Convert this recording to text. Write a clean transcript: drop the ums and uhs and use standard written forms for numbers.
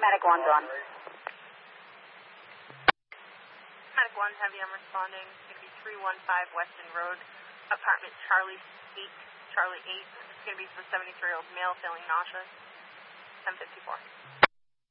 Medic 1's on. Medic 1's heavy, I'm responding. It's going to be 315 Weston Road, apartment Charlie 8. It's going to be for 73-year-old male feeling nauseous. 1054.